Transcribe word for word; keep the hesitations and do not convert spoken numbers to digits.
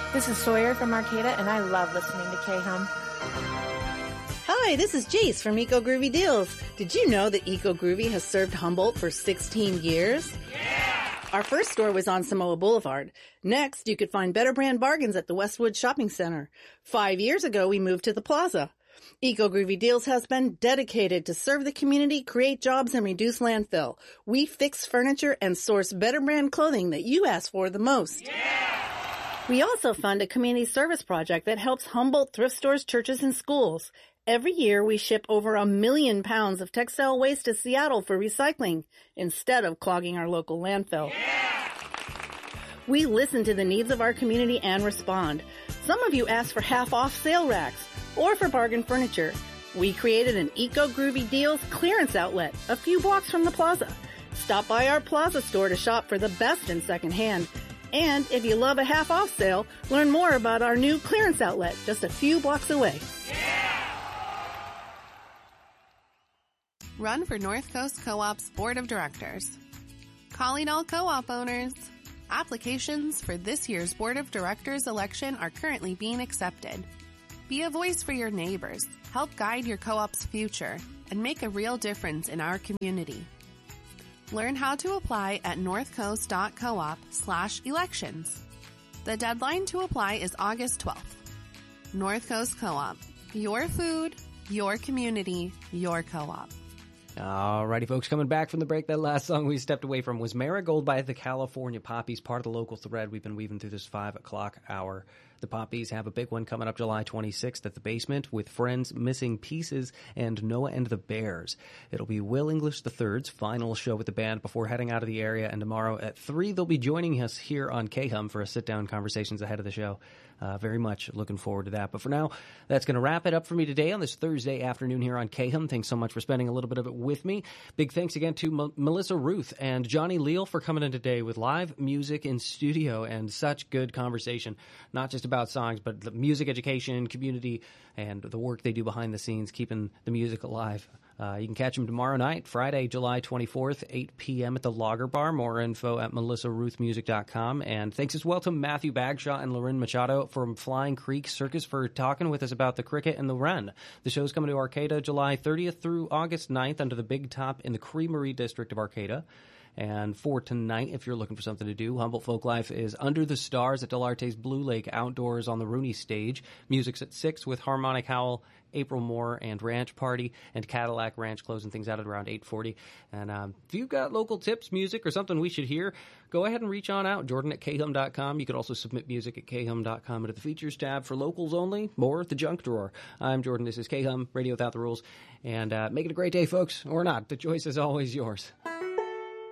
This is Sawyer from Arcata, and I love listening to K-Hum. Hi, this is Jace from Eco Groovy Deals. Did you know that Eco Groovy has served Humboldt for sixteen years? Yeah! Our first store was on Samoa Boulevard. Next, you could find better brand bargains at the Westwood Shopping Center. Five years ago, we moved to the Plaza. Eco Groovy Deals has been dedicated to serve the community, create jobs, and reduce landfill. We fix furniture and source better brand clothing that you ask for the most. Yeah! We also fund a community service project that helps Humboldt thrift stores, churches, and schools. Every year, we ship over a million pounds of textile waste to Seattle for recycling instead of clogging our local landfill. Yeah! We listen to the needs of our community and respond. Some of you ask for half-off sale racks or for bargain furniture. We created an Eco Groovy Deals clearance outlet a few blocks from the Plaza. Stop by our Plaza store to shop for the best in secondhand. And if you love a half-off sale, learn more about our new clearance outlet just a few blocks away. Yeah! Run for North Coast Co-op's Board of Directors. Calling all co-op owners. Applications for this year's Board of Directors election are currently being accepted. Be a voice for your neighbors, help guide your co-op's future, and make a real difference in our community. Learn how to apply at northcoast.coop slash elections. The deadline to apply is August twelfth. North Coast Co-op. Your food, your community, your co-op. Alrighty, folks, coming back from the break, that last song we stepped away from was Marigold by the California Poppies, part of the local thread we've been weaving through this five o'clock hour. The Poppies have a big one coming up July twenty-sixth at the Basement with Friends, Missing Pieces, and Noah and the Bears. It'll be Will English the third's final show with the band before heading out of the area, and tomorrow at three they'll be joining us here on K-Hum for a sit-down conversations ahead of the show. Uh, very much looking forward to that. But for now, that's going to wrap it up for me today on this Thursday afternoon here on K-Hum. Thanks so much for spending a little bit of it with me. Big thanks again to M- Melissa Ruth and Johnny Leal for coming in today with live music in studio and such good conversation, not just about songs, but the music education, community, and the work they do behind the scenes, keeping the music alive. Uh, you can catch them tomorrow night, Friday, July twenty-fourth, eight p.m. at the Lager Bar. More info at melissa ruth music dot com. And thanks as well to Matthew Bagshaw and Loren Machado from Flying Creek Circus for talking with us about the cricket and the wren. The show's coming to Arcata July thirtieth through August ninth under the Big Top in the Creamery District of Arcata. And for tonight, if you're looking for something to do, Humboldt Folklife is Under the Stars at Del Arte's Blue Lake Outdoors on the Rooney stage. Music's at six with Harmonic Howl, April Moore, and Ranch Party, and Cadillac Ranch closing things out at around eight forty. And um, if you've got local tips, music, or something we should hear, go ahead and reach on out. Jordan at K hum dot com. You could also submit music at K hum dot com under the features tab for locals only, or the junk drawer. I'm Jordan. This is K-Hum, Radio Without the Rules. And uh, make it a great day, folks, or not. The choice is always yours.